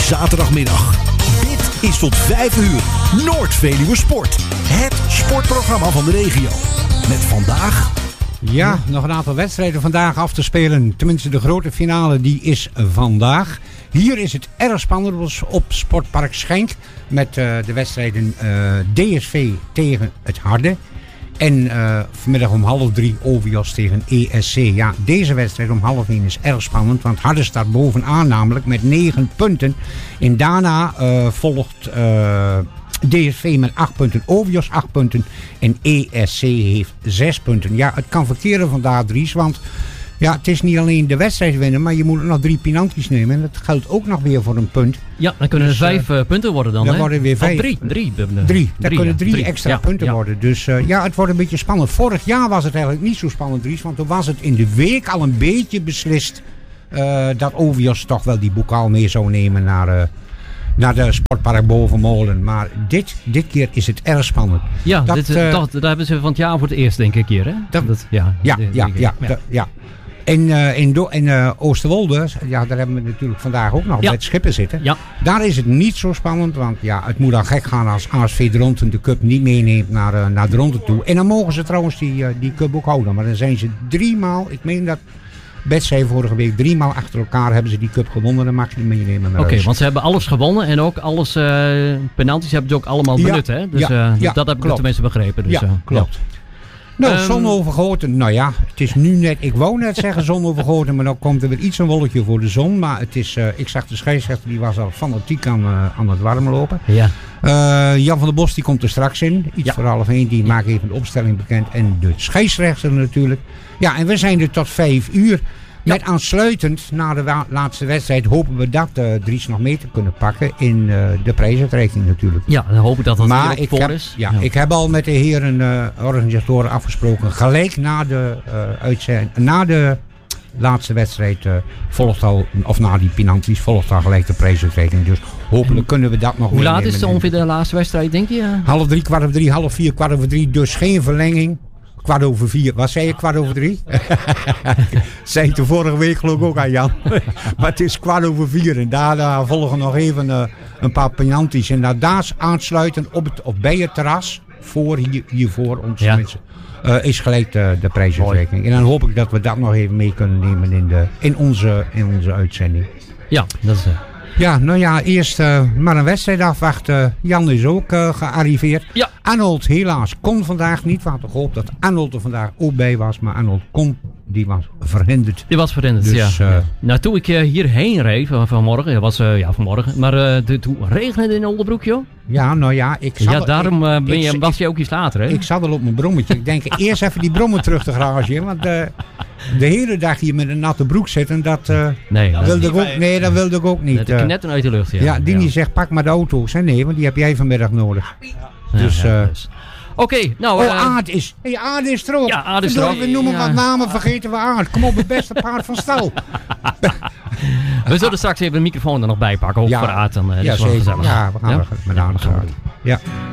zaterdagmiddag. Dit is tot 5 uur Noord-Veluwe Sport. Het sportprogramma van de regio. Met vandaag... Ja, nog een aantal wedstrijden vandaag af te spelen. Tenminste, de grote finale die is vandaag. Hier is het erg spannend op Sportpark Schenk. Met de wedstrijden DSV tegen het Harde. En vanmiddag om 2:30 OVIOS tegen ESC. Ja, deze wedstrijd om 12:30 is erg spannend. Want Harde staat bovenaan namelijk met 9 punten. En daarna volgt DSV met 8 punten. OVIOS 8 punten. En ESC heeft 6 punten. Ja, het kan verkeren vandaag, Dries. Want ja, het is niet alleen de wedstrijd winnen. Maar je moet ook nog 3 penalties nemen. En dat geldt ook nog weer voor een punt. Ja, dan kunnen er 5 punten worden dan. Dan worden weer 5. 3. Dan kunnen 3 extra punten worden. Dus ja, het wordt een beetje spannend. Vorig jaar was het eigenlijk niet zo spannend, Dries. Want toen was het in de week al een beetje beslist dat OVIOS toch wel die bokaal mee zou nemen naar de Sportpark Bovenmolen. Maar dit keer is het erg spannend. Ja, daar hebben ze van het jaar voor het eerst, denk ik, hier. Hè? Ja. In Oosterwolde, ja, daar hebben we natuurlijk vandaag ook nog met Schippen zitten. Ja. Daar is het niet zo spannend, want ja, het moet dan gek gaan als ASV Dronten de cup niet meeneemt naar Dronten toe. En dan mogen ze trouwens die cup ook houden. Maar dan zijn ze 3 maal, ik meen dat Bert zei vorige week, 3 maal achter elkaar hebben ze die cup gewonnen. Dan mag je die meenemen. Oké, want ze hebben alles gewonnen en ook alles penalties hebben ze ook allemaal benut, hè? Dus dat heb ik tenminste begrepen. Dus, ja, klopt. Nou, zonovergoten. Nou ja, het is nu net, ik wou net zeggen zonovergoten, maar dan komt er weer iets een wolkje voor de zon. Maar het is, ik zag de scheidsrechter, die was al fanatiek aan het warm lopen. Ja. Jan van der Bos, die komt er straks in. Iets voor 12:30, die maakt even de opstelling bekend. En de scheidsrechter natuurlijk. Ja, en we zijn er tot 5 uur. Met aansluitend, na de laatste wedstrijd, hopen we dat Dries nog mee te kunnen pakken in de prijsuitreiking natuurlijk. Ja, dan hoop ik dat maar ook voor is. Ja, ik heb al met de heren organisatoren afgesproken. Gelijk na de laatste wedstrijd volgt al, of na die penalties, volgt al gelijk de prijsuitreiking. Dus hopelijk kunnen we dat nog meenemen. Hoe laat is het ongeveer de laatste wedstrijd, denk je? 2:30, 3:45, 4:15, dus geen verlenging. 4:15. Wat zei je, 2:15? Zei ik de vorige week geloof ik ook aan Jan. Maar het is 4:15. En daarna volgen nog even een paar penalties. En daar aansluiten bij het terras, hiervoor ons mensen, is gelijk de prijsuitreiking. En dan hoop ik dat we dat nog even mee kunnen nemen in onze uitzending. Ja, dat is... Ja, nou ja, eerst maar een wedstrijd afwachten. Jan is ook gearriveerd. Ja. Arnold helaas kon vandaag niet. We hadden gehoopt dat Arnold er vandaag ook bij was. Maar Arnold die was verhinderd. Die was verhinderd, dus, ja. Nou, toen ik hierheen reed vanmorgen. Vanmorgen. Maar toen regende het in Oldebroek, joh. Ja, nou ja. Daarom was je ook iets later, hè? Ik zat al op mijn brommetje. Ik denk eerst even die brommen terug te garageren. Want de hele dag hier met een natte broek zitten, dat wilde ik ook niet. Dat net uit de lucht, ja. Ja, Dini zegt, pak maar de auto's. Nee, want die heb jij vanmiddag nodig. Dus... Oké, nou... Aard is er ook. Ja, Aard is er ook. We noemen wat namen, vergeten we Aard. Kom op, het beste paard van stal. We zullen straks even de microfoon er nog bij pakken. Ook voor Aard. Dan, ja, zeker. Ja, we gaan er met Aard gaan. Ja.